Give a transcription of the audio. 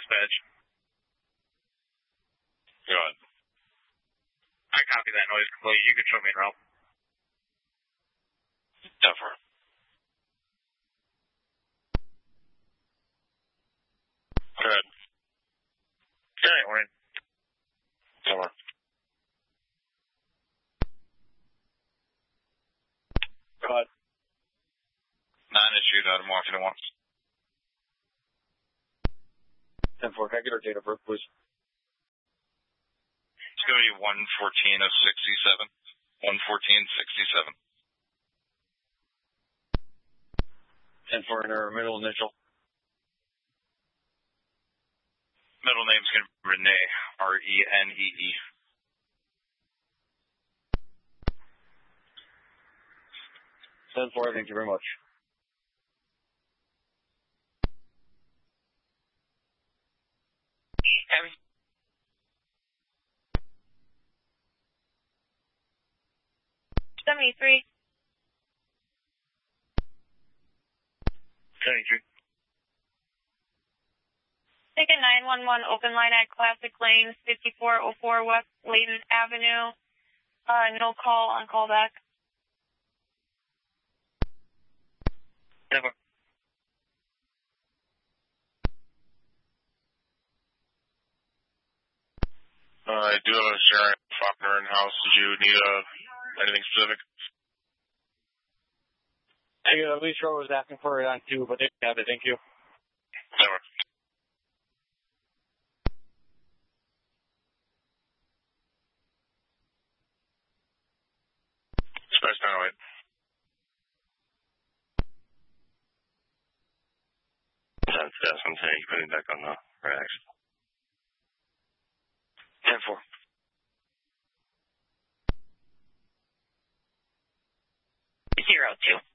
dispatch. Go ahead. I copy that noise completely. You can show me around. 10-4. Go ahead. Alright, Warren. 10-4. Go ahead. 9 issued, I'm walking at once. 10-4, can I get our date of birth, please? It's going to be 1/14 of 67. 1/14/67. 10-4 in our middle initial. Middle name's going to be Renee, Renee. 10-4, thank you very much. Abby. $73. 73. Ticket 911, open line at Classic Lanes, 5404 West Layton Avenue. No call, on call back. Never. I do have a Sharon Faulkner in house. Did you need anything specific? Hey, Alicia was asking for it on 2, but they have it, thank you. Never. Express 908. That's I'm saying. You're putting back on the reaction. 10-4. 02.